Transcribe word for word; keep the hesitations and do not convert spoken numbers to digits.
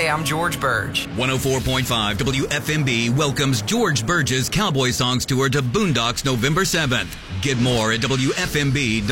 Hey, I'm George Burge. one oh four point five W F M B welcomes George Burge's Cowboy Songs Tour to Boondocks November seventh. Get more at W F M B dot com.